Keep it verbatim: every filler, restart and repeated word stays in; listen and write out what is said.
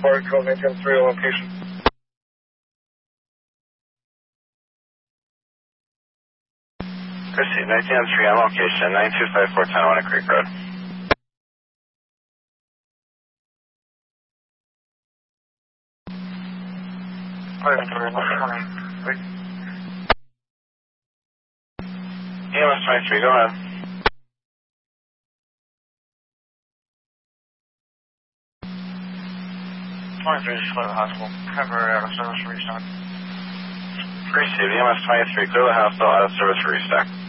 Ford, code nineteen three location. Proceed, nineteen three on location, nine two five four Tonawanda Creek Road. E M S twenty-three, go ahead. twenty-three, just clear the hospital. Temporary out of service for restart. Proceed, E M S twenty-three, clear the hospital, out of service for restock.